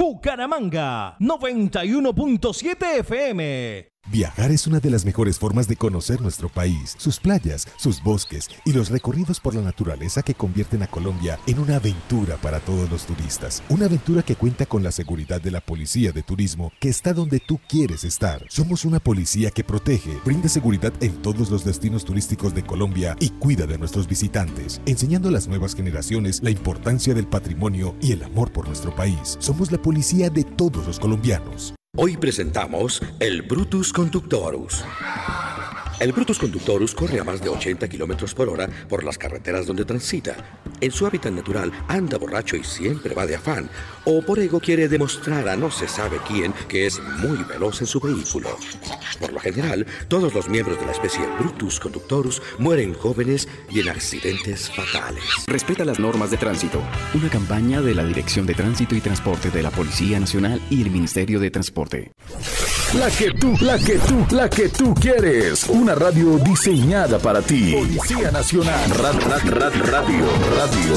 Bucaramanga, 91.7 FM. Viajar es una de las mejores formas de conocer nuestro país, sus playas, sus bosques y los recorridos por la naturaleza que convierten a Colombia en una aventura para todos los turistas. Una aventura que cuenta con la seguridad de la Policía de Turismo, que está donde tú quieres estar. Somos una policía que protege, brinda seguridad en todos los destinos turísticos de Colombia y cuida de nuestros visitantes, enseñando a las nuevas generaciones la importancia del patrimonio y el amor por nuestro país. Somos la policía de todos los colombianos. Hoy presentamos el Brutus Conductorus. El Brutus Conductorus corre a más de 80 kilómetros por hora por las carreteras donde transita. En su hábitat natural anda borracho y siempre va de afán, o por ego quiere demostrar a no se sabe quién que es muy veloz en su vehículo. Por lo general, todos los miembros de la especie Brutus Conductorus mueren jóvenes y en accidentes fatales. Respeta las normas de tránsito. Una campaña de la Dirección de Tránsito y Transporte de la Policía Nacional y el Ministerio de Transporte. La que tú quieres. Una radio diseñada para ti. Policía Nacional. Radio.